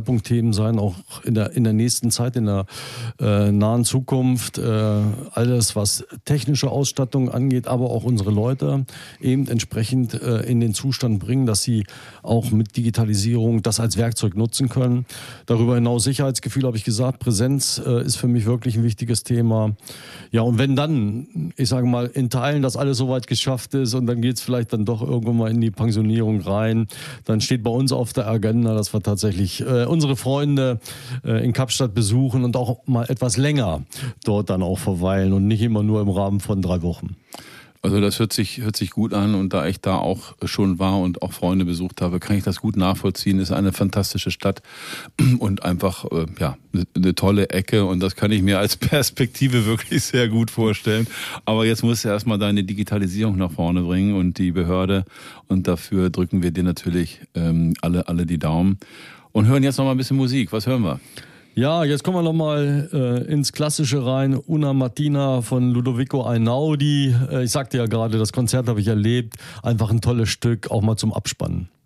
Schwerpunktthemen sein, auch in der nächsten Zeit, in der nahen Zukunft. Alles, was technische Ausstattung angeht, aber auch unsere Leute eben entsprechend in den Zustand bringen, dass sie auch mit Digitalisierung das als Werkzeug nutzen können. Darüber hinaus Sicherheitsgefühl, habe ich gesagt, Präsenz ist für mich wirklich ein wichtiges Thema. Ja, und wenn dann, ich sage mal, in Teilen das alles soweit geschafft ist und dann geht es vielleicht dann doch irgendwann mal in die Pensionierung rein, dann steht bei uns auf der Agenda, dass wir tatsächlich unsere Freunde in Kapstadt besuchen und auch mal etwas länger dort dann auch verweilen und nicht immer nur im Rahmen von 3 Wochen. Also das hört sich gut an, und da ich da auch schon war und auch Freunde besucht habe, kann ich das gut nachvollziehen. Ist eine fantastische Stadt und einfach eine tolle Ecke, und das kann ich mir als Perspektive wirklich sehr gut vorstellen. Aber jetzt musst du erstmal deine Digitalisierung nach vorne bringen und die Behörde, und dafür drücken wir dir natürlich alle die Daumen und hören jetzt noch mal ein bisschen Musik. Was hören wir? Ja, jetzt kommen wir nochmal ins Klassische rein. Una Mattina von Ludovico Einaudi. Ich sagte ja gerade, das Konzert habe ich erlebt. Einfach ein tolles Stück, auch mal zum Abspannen.